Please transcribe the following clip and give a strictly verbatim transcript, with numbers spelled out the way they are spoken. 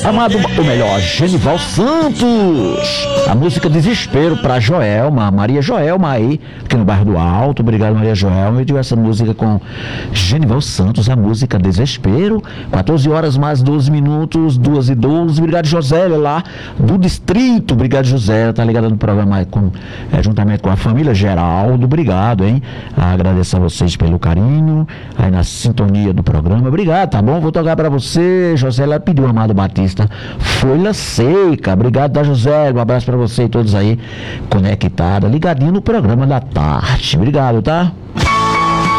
Amado, ou melhor, Genival Santos. A música Desespero para Joelma, Maria Joelma aí, aqui no bairro do Alto. Obrigado, Maria Joelma. Eu tive essa música com Genival Santos, a música Desespero. quatorze horas mais doze minutos, duas e doze. Obrigado, Josélia, lá do distrito. Obrigado, José. Tá ligado no programa aí com, é, juntamente com a família Geraldo. Obrigado, hein? Agradeço a vocês pelo carinho, aí na sintonia do programa. Obrigado, tá bom? Vou tocar para você. Josélia pediu, Amado Batista, Folha Seca. Obrigado, da José. Um abraço para você e todos aí conectados, ligadinho no programa da tarde. Obrigado, tá?